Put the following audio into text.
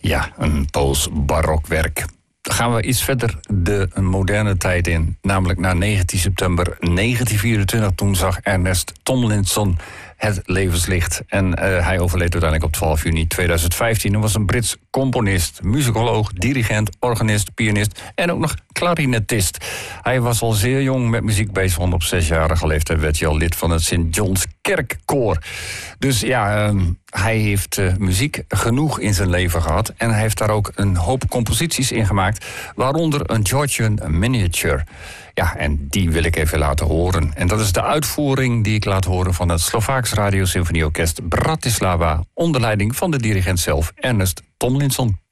Ja, een Pools barokwerk. Dan gaan we iets verder de moderne tijd in. Namelijk naar 19 september 1924. Toen zag Ernest Tomlinson het levenslicht. En hij overleed uiteindelijk op 12 juni 2015. Hij was een Brits componist, muzikoloog, dirigent, organist, pianist en ook nog klarinetist. Hij was al zeer jong met muziek bezig, want op 6-jarige leeftijd werd hij al lid van het St. John's Kerkkoor. Dus ja, hij heeft muziek genoeg in zijn leven gehad. En hij heeft daar ook een hoop composities in gemaakt, waaronder een Georgian Miniature. Ja, en die wil ik even laten horen. En dat is de uitvoering die ik laat horen van het Slovaaks Radio Symfonieorkest Bratislava, onder leiding van de dirigent zelf, Ernest Tomlinson.